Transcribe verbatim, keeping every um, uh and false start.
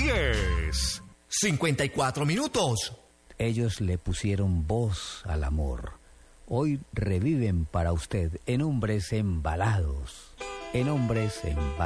diez, cincuenta y cuatro minutos. Ellos le pusieron voz al amor. Hoy reviven para usted en Hombres Embalados. En Hombres Embalados.